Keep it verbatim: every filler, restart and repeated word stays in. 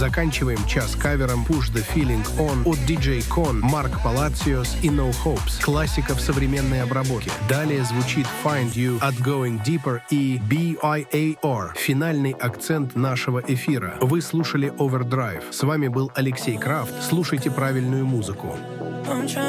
Заканчиваем час кавером Push the Feeling On от ди джей Kon, Марк Палациос и No Hopes. Классика в современной обработке. Далее звучит Find You от Going Deeper и би ай эй ар. Финальный акцент нашего эфира. Вы слушали Overdrive. С вами был Алексей Крафт. Слушайте правильную музыку.